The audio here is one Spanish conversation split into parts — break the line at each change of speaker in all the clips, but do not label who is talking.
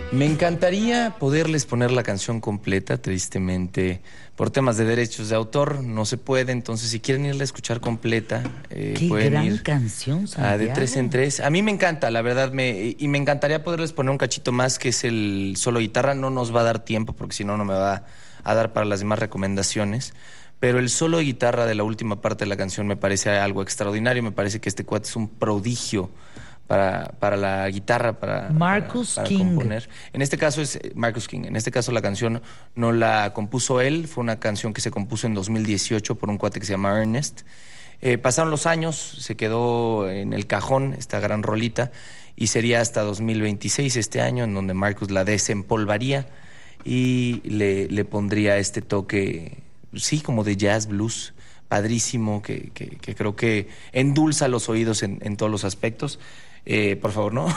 Me encantaría poderles poner la canción completa, tristemente, por temas de derechos de autor no se puede, entonces si quieren irla a escuchar completa,
Qué
pueden
gran
ir
canción, Santiago.
a De Tres en Tres. A mí me encanta, la verdad, y me encantaría poderles poner un cachito más, que es el solo guitarra. No nos va a dar tiempo, porque si no, no me va a dar para las demás recomendaciones. Pero el solo de guitarra de la última parte de la canción me parece algo extraordinario. Me parece que este cuate es un prodigio para la guitarra, para componer. En este caso es Marcus King. En este caso la canción no la compuso él, fue una canción que se compuso en 2018 por un cuate que se llama Ernest. Pasaron los años, se quedó en el cajón esta gran rolita, y sería hasta 2026, este año, en donde Marcus la desempolvaría y le pondría este toque, sí, como de jazz, blues, padrísimo, que creo que endulza los oídos en todos los aspectos. Por favor, no.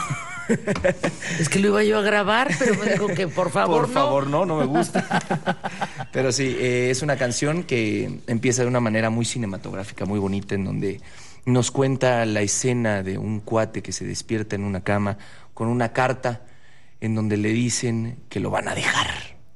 Es que lo iba yo a grabar, pero me dijo que por favor no.
Por favor, no me gusta. Pero sí, es una canción que empieza de una manera muy cinematográfica, muy bonita, en donde nos cuenta la escena de un cuate que se despierta en una cama con una carta en donde le dicen que lo van a dejar.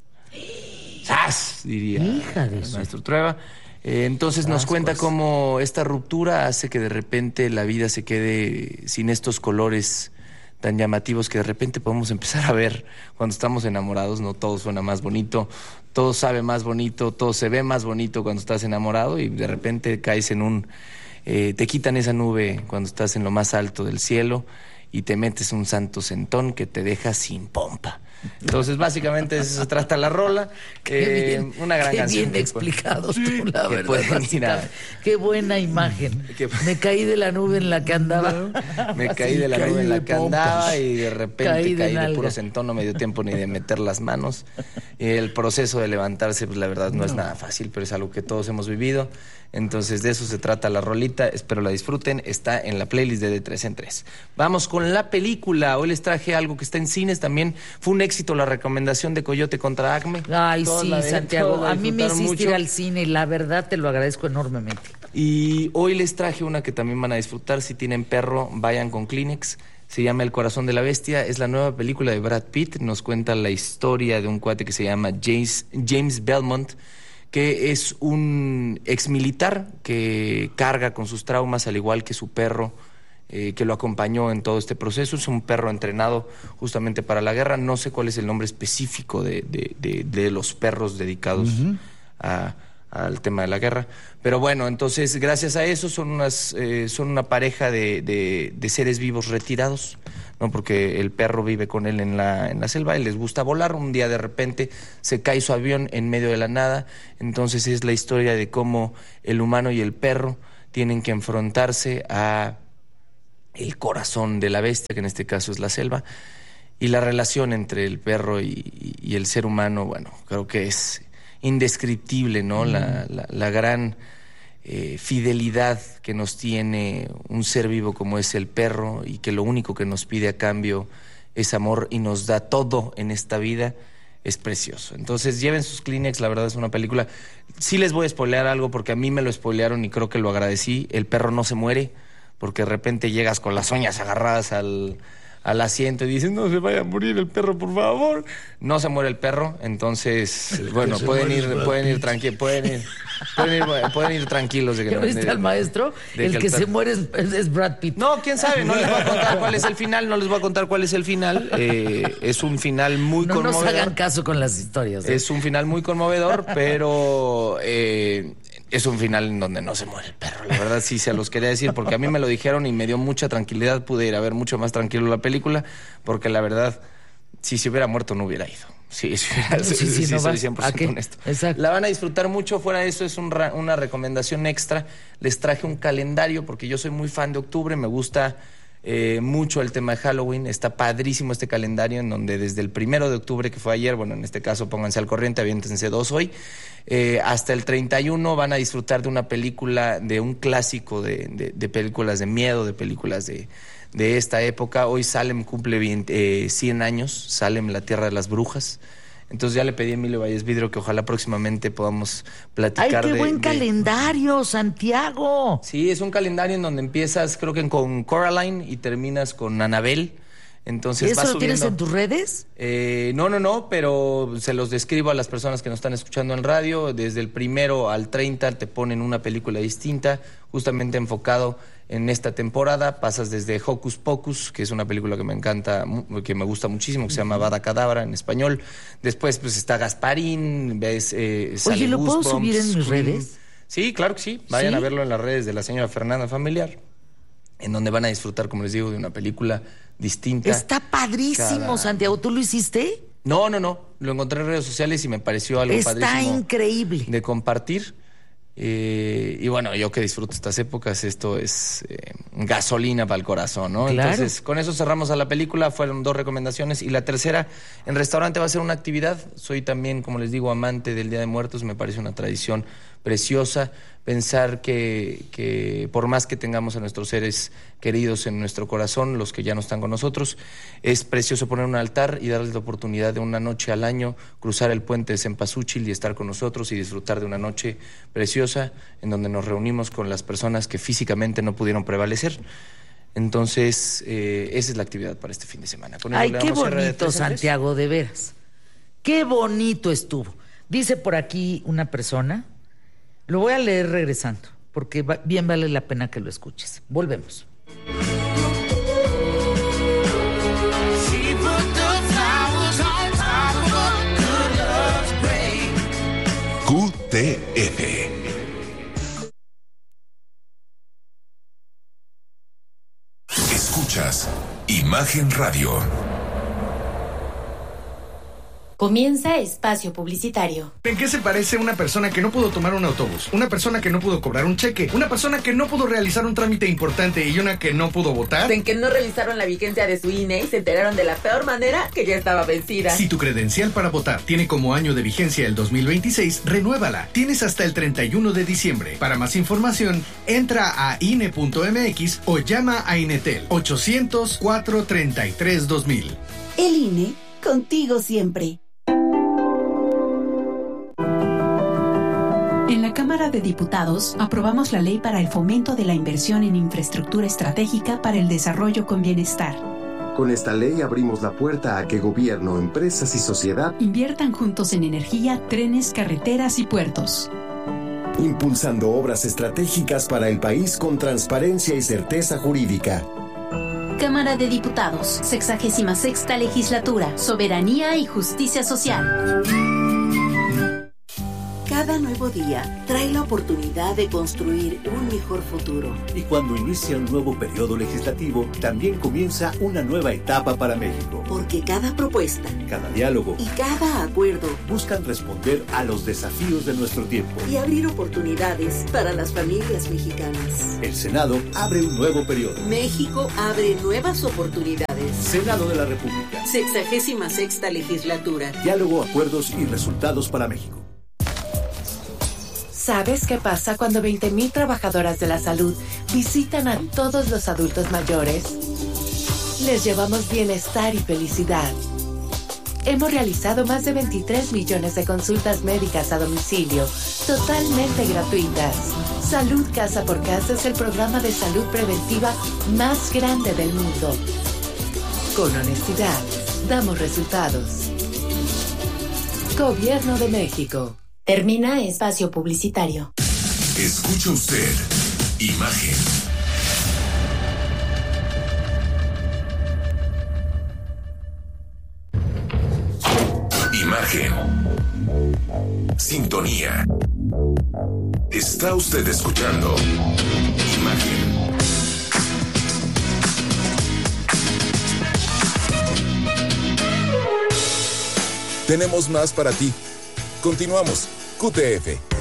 ¡Sas! Diría el maestro Trueba. Entonces nos cuenta cómo esta ruptura hace que de repente la vida se quede sin estos colores tan llamativos que de repente podemos empezar a ver cuando estamos enamorados. No todo suena más bonito, todo sabe más bonito, todo se ve más bonito cuando estás enamorado, y de repente caes en te quitan esa nube cuando estás en lo más alto del cielo y te metes un santo centón que te deja sin pompa. Entonces, básicamente de eso se trata la rola. Una gran canción.
Qué bien explicado tú, la verdad. Qué buena imagen. Me caí de la nube en la que andaba.
Me caí de la nube en la que andaba y de repente caí de puro centón, no me dio tiempo ni de meter las manos. El proceso de levantarse, pues la verdad no es nada fácil, pero es algo que todos hemos vivido. Entonces de eso se trata la rolita, espero la disfruten, está en la playlist de Tres en Tres. Vamos con la película. Hoy les traje algo que está en cines también. Fue un éxito la recomendación de Coyote contra Acme.
Ay, sí, Santiago, a mí me hiciste ir al cine y la verdad te lo agradezco enormemente.
Y hoy les traje una que también van a disfrutar. Si tienen perro, vayan con Kleenex. Se llama El corazón de la bestia. Es la nueva película de Brad Pitt. Nos cuenta la historia de un cuate que se llama James Belmont, que es un exmilitar que carga con sus traumas, al igual que su perro, que lo acompañó en todo este proceso. Es un perro entrenado justamente para la guerra. No sé cuál es el nombre específico de los perros dedicados al tema de la guerra. Pero bueno, entonces gracias a eso son una pareja de seres vivos retirados, ¿no? Porque el perro vive con él en la selva y les gusta volar. Un día de repente se cae su avión en medio de la nada. Entonces es la historia de cómo el humano y el perro tienen que enfrentarse a el corazón de la bestia, que en este caso es la selva, y la relación entre el perro y el ser humano. Bueno, creo que es indescriptible, ¿no? La gran fidelidad que nos tiene un ser vivo como es el perro, y que lo único que nos pide a cambio es amor y nos da todo en esta vida. Es precioso. Entonces lleven sus Kleenex, la verdad es una película. Sí les voy a spoilear algo porque a mí me lo spoilearon y creo que lo agradecí. El perro no se muere, porque de repente llegas con las uñas agarradas al asiento y dices, no se vaya a morir el perro, por favor. No se muere el perro, entonces, bueno, pueden ir tranquilos, pueden ir tranquilos.
¿Ya viste al maestro? El que se muere es Brad Pitt.
No, quién sabe, no les voy a contar cuál es el final, es un final muy conmovedor.
No nos hagan caso con las historias.
Es un final muy conmovedor, pero es un final en donde no se muere el perro. La verdad sí se los quería decir, porque a mí me lo dijeron y me dio mucha tranquilidad. Pude ir a ver mucho más tranquilo la película, porque la verdad, si se hubiera muerto no hubiera ido. Sí, soy 100% honesto.
Exacto.
La van a disfrutar mucho. Fuera de eso, es una recomendación extra. Les traje un calendario, porque yo soy muy fan de octubre, me gusta mucho el tema de Halloween. Está padrísimo este calendario, en donde desde el 1 de octubre, que fue ayer, bueno, en este caso pónganse al corriente, aviéntense 2 hoy, hasta el 31 van a disfrutar de una película, de un clásico de películas de miedo, de películas de esta época. Hoy Salem cumple 100 años, Salem, la tierra de las brujas. Entonces ya le pedí a Emilio Valles Vidrio que ojalá próximamente podamos platicar.
¡Ay, qué buen calendario, Santiago!
Sí, es un calendario en donde empiezas, creo que con Coraline, y terminas con Annabelle. Entonces,
¿eso lo tienes en tus redes?
No, pero se los describo a las personas que nos están escuchando en radio. Desde el 1 al 30 te ponen una película distinta, justamente enfocado en esta temporada. Pasas desde Hocus Pocus, que es una película que me encanta, que me gusta muchísimo, que se llama Avada Kedavra en español. Después pues está Gasparín, ves
Oye, ¿lo puedo subir en mis redes?
Sí, claro que sí. Vayan a verlo en las redes de la señora Fernanda Familiar, en donde van a disfrutar, como les digo, de una película distinta.
Está padrísimo, Santiago. ¿Tú lo hiciste?
No. Lo encontré en redes sociales y me pareció algo padrísimo.
Está increíble.
De compartir. Y bueno, yo que disfruto estas épocas, esto es gasolina para el corazón, ¿no?
Claro.
Entonces, con eso cerramos a la película. Fueron 2 recomendaciones. Y la tercera, en restaurante va a ser una actividad. Soy también, como les digo, amante del Día de Muertos. Me parece una tradición preciosa. Pensar que por más que tengamos a nuestros seres queridos en nuestro corazón, los que ya no están con nosotros, es precioso poner un altar y darles la oportunidad de una noche al año, cruzar el puente de Cempasúchil y estar con nosotros y disfrutar de una noche preciosa en donde nos reunimos con las personas que físicamente no pudieron prevalecer. Entonces, esa es la actividad para este fin de semana.
Ay, qué bonito, Santiago, de veras. Qué bonito estuvo. Dice por aquí una persona... Lo voy a leer regresando, porque bien vale la pena que lo escuches. Volvemos.
QTF. Escuchas Imagen Radio.
Comienza espacio publicitario.
¿En qué se parece una persona que no pudo tomar un autobús? Una persona que no pudo cobrar un cheque. Una persona que no pudo realizar un trámite importante y una que no pudo votar.
En que no revisaron la vigencia de su INE y se enteraron de la peor manera que ya estaba vencida.
Si tu credencial para votar tiene como año de vigencia el 2026, renuévala. Tienes hasta el 31 de diciembre. Para más información, entra a INE.mx o llama a Inetel 800-433-2000.
El INE, contigo siempre.
En la Cámara de Diputados aprobamos la ley para el fomento de la inversión en infraestructura estratégica para el desarrollo con bienestar.
Con esta ley abrimos la puerta a que gobierno, empresas y sociedad
inviertan juntos en energía, trenes, carreteras y puertos.
Impulsando obras estratégicas para el país con transparencia y certeza jurídica.
Cámara de Diputados, 66ª Legislatura, Soberanía y Justicia Social.
Cada nuevo día trae la oportunidad de construir un mejor futuro.
Y cuando inicia un nuevo periodo legislativo, también comienza una nueva etapa para México.
Porque cada propuesta,
cada diálogo
y cada acuerdo
buscan responder a los desafíos de nuestro tiempo
y abrir oportunidades para las familias mexicanas.
El Senado abre un nuevo periodo.
México abre nuevas oportunidades.
Senado de la República.
66ª Legislatura.
Diálogo, acuerdos y resultados para México.
¿Sabes qué pasa cuando 20,000 trabajadoras de la salud visitan a todos los adultos mayores? Les llevamos bienestar y felicidad. Hemos realizado más de 23 millones de consultas médicas a domicilio, totalmente gratuitas. Salud Casa por Casa es el programa de salud preventiva más grande del mundo. Con honestidad, damos resultados. Gobierno de México.
Termina espacio publicitario.
Escucha usted Imagen. Imagen. Sintonía. Está usted escuchando Imagen. Tenemos más para ti. Continuamos. QTF.